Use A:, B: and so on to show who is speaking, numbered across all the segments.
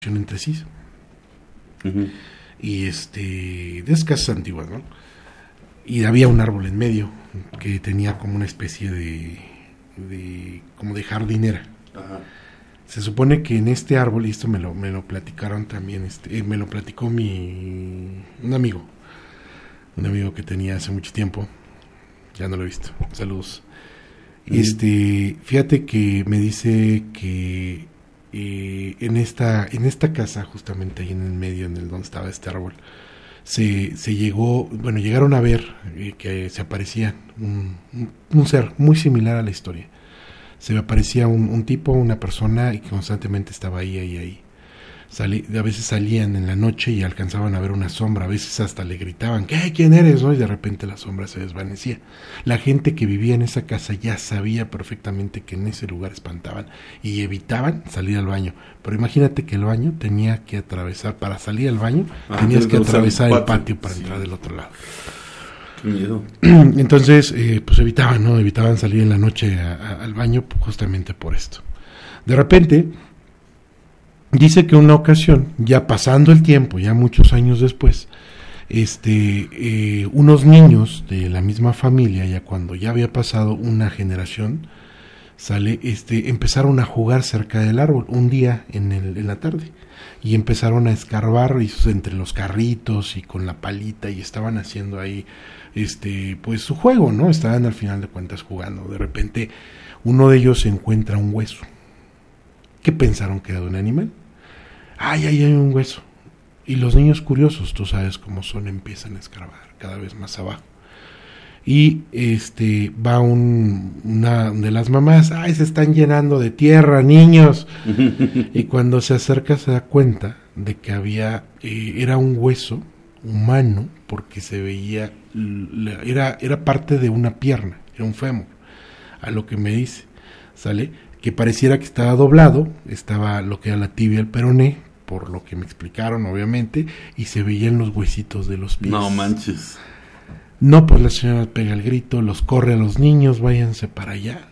A: entre sí.
B: Uh-huh.
A: Y de esas casas antiguas, ¿no? Y había un árbol en medio que tenía como una especie de como de jardinera.
B: Ajá.
A: Se supone que en este árbol, y esto me lo platicaron también, me lo platicó un amigo que tenía hace mucho tiempo, ya no lo he visto, saludos. Fíjate que me dice que en esta casa, justamente ahí en el medio, en el donde estaba este árbol, llegaron a ver que se aparecía un ser muy similar a la historia. Se me aparecía un tipo, una persona, y que constantemente estaba ahí. A veces salían en la noche y alcanzaban a ver una sombra, a veces hasta le gritaban, ¿qué? ¿Quién eres? ¿No? Y de repente la sombra se desvanecía. La gente que vivía en esa casa ya sabía perfectamente que en ese lugar espantaban y evitaban salir al baño. Pero imagínate que el baño tenía que atravesar, para salir al baño, tenías que atravesar el patio para entrar del otro lado.
B: Qué miedo.
A: Entonces, pues evitaban salir en la noche al baño justamente por esto. De repente, dice que una ocasión, ya pasando el tiempo, ya muchos años después, unos niños de la misma familia, ya cuando ya había pasado una generación, empezaron a jugar cerca del árbol un día en la tarde, y empezaron a escarbar entre los carritos y con la palita, y estaban haciendo ahí pues su juego, ¿no? Estaban al final de cuentas jugando. De repente uno de ellos encuentra un hueso. ¿Qué pensaron que era de un animal? Ahí hay un hueso. Y los niños curiosos, tú sabes cómo son, empiezan a escarbar cada vez más abajo. Y va una de las mamás, se están llenando de tierra, niños. Y cuando se acerca se da cuenta de que era un hueso humano, porque se veía, era parte de una pierna, era un fémur, a lo que me dice, ¿sale? Que pareciera que estaba doblado, estaba lo que era la tibia, el peroné, por lo que me explicaron, obviamente, y se veían los huesitos de los pies.
B: No manches.
A: No, pues la señora pega el grito, los corre a los niños, váyanse para allá.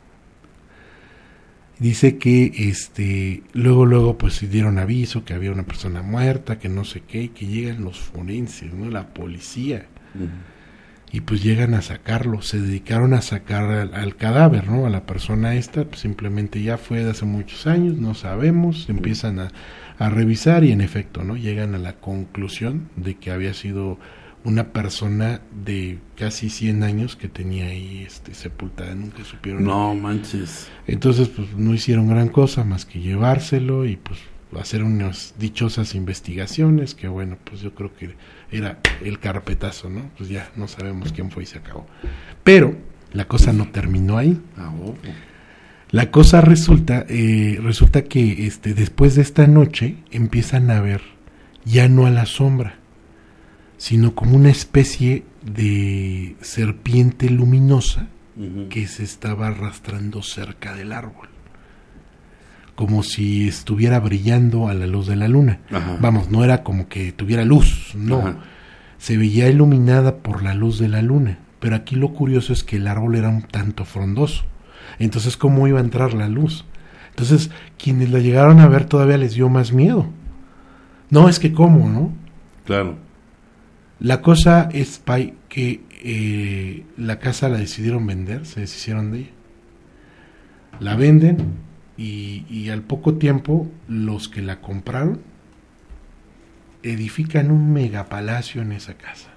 A: Dice que luego pues dieron aviso que había una persona muerta, que no sé qué, y que llegan los forenses, ¿no? La policía. Y pues llegan a sacarlo, se dedicaron a sacar al cadáver, ¿no? A la persona pues simplemente ya fue de hace muchos años, no sabemos, empiezan a revisar y en efecto, ¿no? Llegan a la conclusión de que había sido una persona de casi 100 años que tenía ahí sepultada, nunca supieron.
B: No manches.
A: Entonces pues no hicieron gran cosa más que llevárselo y pues hacer unas dichosas investigaciones, que bueno, pues yo creo que era el carpetazo, ¿no? Pues ya no sabemos quién fue y se acabó. Pero la cosa no terminó ahí. La cosa resulta que después de esta noche empiezan a ver ya no a la sombra, sino como una especie de serpiente luminosa que se estaba arrastrando cerca del árbol, como si estuviera brillando a la luz de la luna.
B: Ajá.
A: Vamos, no era como que tuviera luz, no. Ajá. Se veía iluminada por la luz de la luna, pero aquí lo curioso es que el árbol era un tanto frondoso. Entonces, ¿cómo iba a entrar la luz? Entonces, quienes la llegaron a ver todavía les dio más miedo. No, es que ¿cómo, no?
B: Claro.
A: La cosa es, Pai, que la casa la decidieron vender, se deshicieron de ella. La venden y al poco tiempo los que la compraron edifican un megapalacio en esa casa.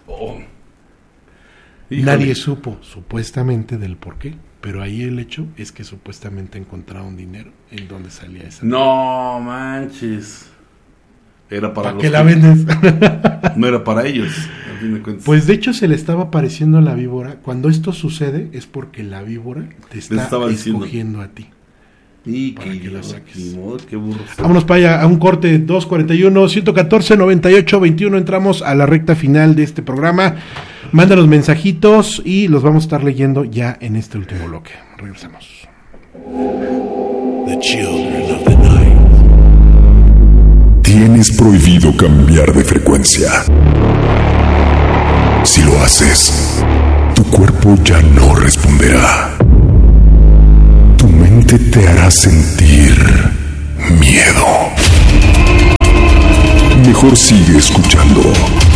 A: Nadie supo supuestamente del por qué, pero ahí el hecho es que supuestamente encontraron dinero en donde salía esa.
B: No manches. Era para
A: qué la vendes?
B: No era para ellos, al fin de cuentas.
A: Pues de hecho se le estaba apareciendo a la víbora. Cuando esto sucede es porque la víbora te estaba escogiendo a ti.
B: Y
A: para que la saques.
B: Qué burro.
A: Vámonos para allá, a un corte. 241 114 98 21. Entramos a la recta final de este programa. Mándanos mensajitos y los vamos a estar leyendo ya en este último bloque. Regresamos.
C: The Children of the Night. Tienes prohibido cambiar de frecuencia. Si lo haces, tu cuerpo ya no responderá. Tu mente te hará sentir miedo. Mejor sigue escuchando.